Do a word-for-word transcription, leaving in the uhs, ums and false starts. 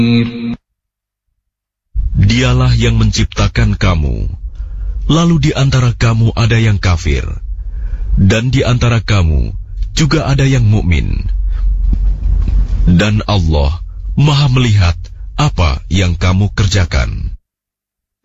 Dialah yang menciptakan kamu, lalu di antara kamu ada yang kafir, dan di antara kamu juga ada yang mukmin. Dan Allah Maha melihat apa yang kamu kerjakan.